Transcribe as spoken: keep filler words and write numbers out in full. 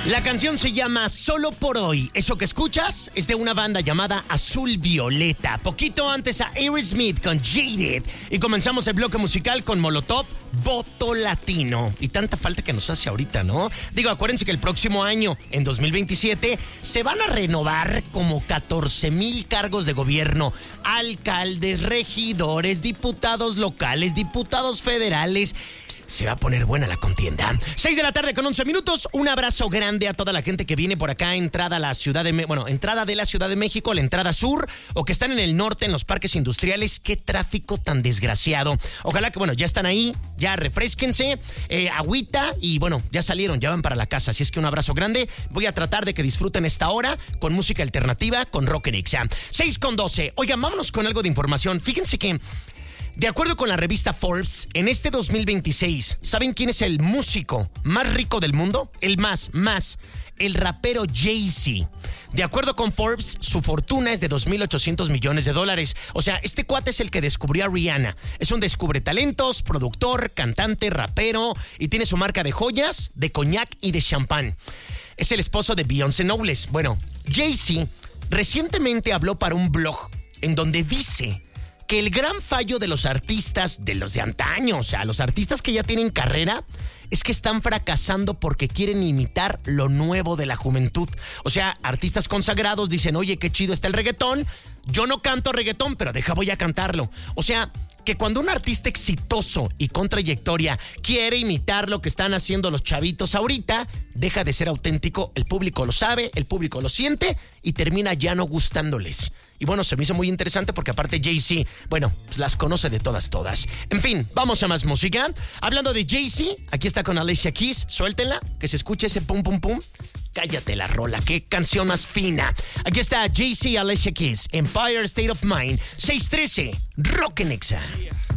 La canción se llama Solo por Hoy. Eso que escuchas es de una banda llamada Azul Violeta. Poquito antes a Aerosmith con Jaded. Y comenzamos el bloque musical con Molotov, Voto Latino. Y tanta falta que nos hace ahorita, ¿no? Digo, acuérdense que el próximo año, en dos mil veintisiete, se van a renovar como catorce mil cargos de gobierno. Alcaldes, regidores, diputados locales, diputados federales. Se va a poner buena la contienda. seis de la tarde con once minutos. Un abrazo grande a toda la gente que viene por acá, entrada a la ciudad de... Bueno, entrada de la Ciudad de México, la entrada sur, o que están en el norte, en los parques industriales. Qué tráfico tan desgraciado. Ojalá que, bueno, ya están ahí, ya refresquense, eh, agüita, y bueno, ya salieron, ya van para la casa. Así es que un abrazo grande. Voy a tratar de que disfruten esta hora con música alternativa, con Rock and Exa. seis con doce. Oigan, vámonos con algo de información. Fíjense que... de acuerdo con la revista Forbes, en este dos mil veintiséis, ¿saben quién es el músico más rico del mundo? El más, más, el rapero Jay-Z. De acuerdo con Forbes, su fortuna es de dos mil ochocientos millones de dólares. O sea, este cuate es el que descubrió a Rihanna. Es un descubretalentos, productor, cantante, rapero, y tiene su marca de joyas, de coñac y de champán. Es el esposo de Beyoncé Knowles. Bueno, Jay-Z recientemente habló para un blog en donde dice que el gran fallo de los artistas, de los de antaño, o sea, los artistas que ya tienen carrera, es que están fracasando porque quieren imitar lo nuevo de la juventud. O sea, artistas consagrados dicen, oye, qué chido está el reggaetón, yo no canto reggaetón, pero deja, voy a cantarlo. O sea, que cuando un artista exitoso y con trayectoria quiere imitar lo que están haciendo los chavitos ahorita, deja de ser auténtico, el público lo sabe, el público lo siente y termina ya no gustándoles. Y bueno, se me hizo muy interesante porque aparte Jay-Z, bueno, pues las conoce de todas, todas. En fin, vamos a más música. Hablando de Jay-Z, aquí está con Alicia Keys. Suéltenla, que se escuche ese pum, pum, pum. Cállate la rola, qué canción más fina. Aquí está Jay-Z, Alicia Keys, Empire State of Mind, seis trece, Rock and Exa.